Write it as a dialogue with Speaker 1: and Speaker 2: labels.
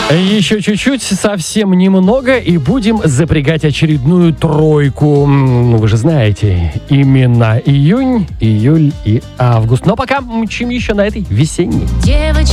Speaker 1: Еще чуть-чуть, совсем немного, и будем запрягать очередную тройку. Ну, вы же знаете, именно июнь, июль и август. Но пока мчим еще на этой весенней.
Speaker 2: Девочка